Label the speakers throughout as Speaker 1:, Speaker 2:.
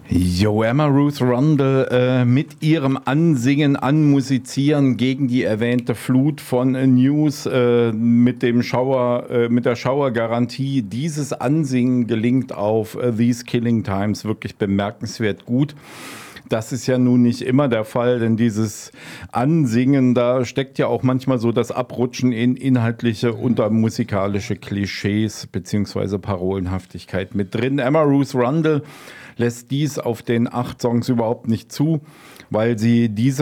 Speaker 1: Jo, Emma Ruth Rundle mit ihrem Ansingen, Anmusizieren gegen die erwähnte Flut von News mit der Schauergarantie. Dieses Ansingen gelingt auf These Killing Times wirklich bemerkenswert gut. Das ist ja nun nicht immer der Fall, denn dieses Ansingen, da steckt ja auch manchmal so das Abrutschen in inhaltliche und musikalische Klischees bzw. Parolenhaftigkeit mit drin. Emma Ruth Rundle lässt dies auf den 8 Songs überhaupt nicht zu, weil sie diese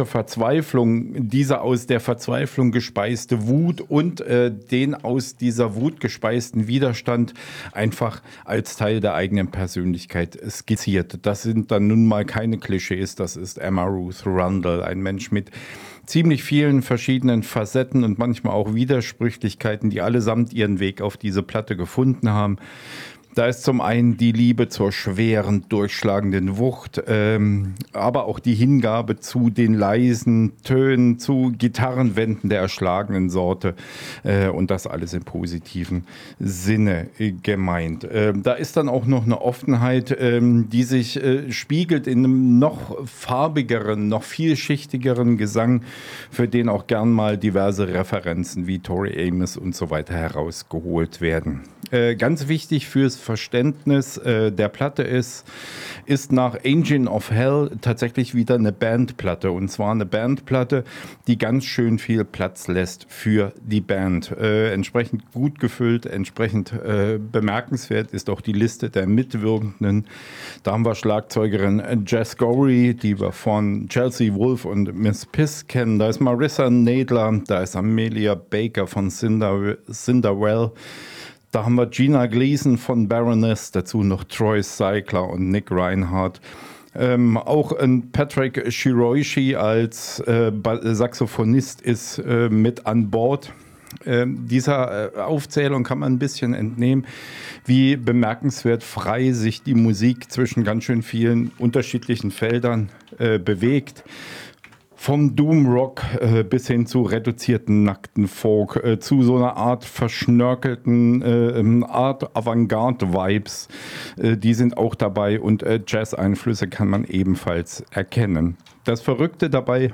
Speaker 1: aus der Verzweiflung gespeiste Wut und den aus dieser Wut gespeisten Widerstand einfach als Teil der eigenen Persönlichkeit skizziert. Das sind dann nun mal keine Klischees, das ist Emma Ruth Rundle, ein Mensch mit ziemlich vielen verschiedenen Facetten und manchmal auch Widersprüchlichkeiten, die allesamt ihren Weg auf diese Platte gefunden haben. Da ist zum einen die Liebe zur schweren, durchschlagenden Wucht, aber auch die Hingabe zu den leisen Tönen, zu Gitarrenwänden der erschlagenen Sorte und das alles im positiven Sinne gemeint. Da ist dann auch noch eine Offenheit, die sich spiegelt in einem noch farbigeren, noch vielschichtigeren Gesang, für den auch gern mal diverse Referenzen wie Tori Amos und so weiter herausgeholt werden. Ganz wichtig fürs Verständnis der Platte ist nach Engine of Hell tatsächlich wieder eine Bandplatte. Und zwar eine Bandplatte, die ganz schön viel Platz lässt für die Band. Entsprechend gut gefüllt, entsprechend bemerkenswert ist auch die Liste der Mitwirkenden. Da haben wir Schlagzeugerin Jess Gorey, die wir von Chelsea Wolfe und Miss Piss kennen. Da ist Marissa Nadler, da ist Amelia Baker von Cinderwell. Da haben wir Gina Gleason von Baroness, dazu noch Troy Cycler und Nick Reinhardt. Auch ein Patrick Shiroishi als Saxophonist ist mit an Bord. Dieser Aufzählung kann man ein bisschen entnehmen, wie bemerkenswert frei sich die Musik zwischen ganz schön vielen unterschiedlichen Feldern bewegt. Vom Doom-Rock bis hin zu reduzierten, nackten Folk, zu so einer Art verschnörkelten Art Avantgarde-Vibes, die sind auch dabei und Jazz-Einflüsse kann man ebenfalls erkennen. Das Verrückte dabei,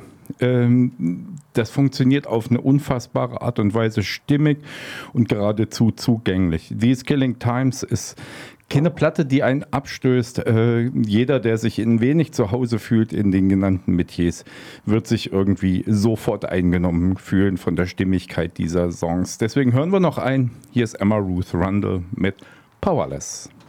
Speaker 1: das funktioniert auf eine unfassbare Art und Weise stimmig und geradezu zugänglich. These Killing Times ist keine Platte, die einen abstößt. Jeder, der sich ein wenig zu Hause fühlt in den genannten Metiers, wird sich irgendwie sofort eingenommen fühlen von der Stimmigkeit dieser Songs. Deswegen hören wir noch ein. Hier ist Emma Ruth Rundle mit Powerless.